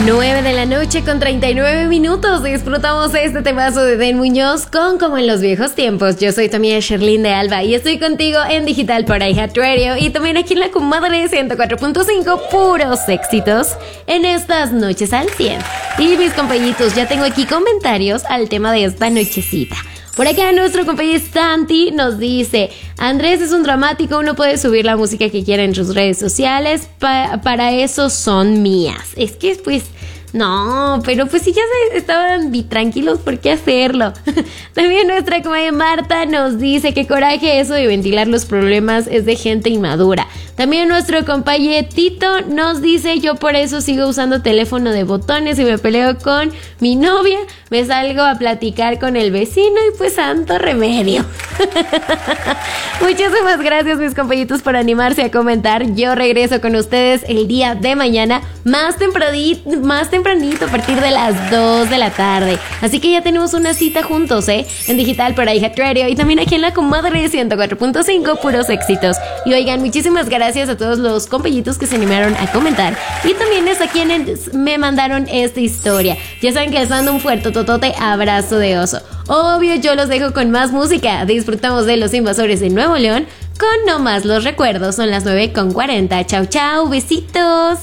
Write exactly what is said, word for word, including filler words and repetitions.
nueve de la noche con treinta y nueve minutos. Disfrutamos este temazo de Den Muñoz con Como en los viejos tiempos. Yo soy tu amiga Sherlyn de Alba y estoy contigo en Digital por iHeart Radio y también aquí en la comadre ciento cuatro punto cinco, puros éxitos en estas noches al cien. Y mis compañitos, ya tengo aquí comentarios al tema de esta nochecita. Por acá nuestro compañero Santi nos dice: Andrés es un dramático, uno puede subir la música que quiera en sus redes sociales, pa- para eso son mías. Es que pues no, pero pues si ya se estaban tranquilos, ¿por qué hacerlo? También nuestra comadre Marta nos dice que coraje eso de ventilar los problemas, es de gente inmadura. También nuestro compañero Tito nos dice: yo por eso sigo usando teléfono de botones y me peleo con mi novia, me salgo a platicar con el vecino y pues santo remedio. Muchísimas gracias mis compañitos por animarse a comentar. Yo regreso con ustedes el día de mañana más tempranito, más tempranito a partir de las dos de la tarde. Así que ya tenemos una cita juntos, ¿eh? En Digital por iHeart Radio y también aquí en la comadre ciento cuatro punto cinco, puros éxitos. Y oigan, muchísimas gracias a todos los compañitos que se animaron a comentar y también es a quienes me mandaron esta historia. Ya saben que les mando un fuerte totote abrazo de oso. Obvio, yo los dejo con más música. Disfrutamos de Los Invasores de Nuevo León con No Más Los Recuerdos. Son las nueve con cuarenta. Chau, chau, besitos.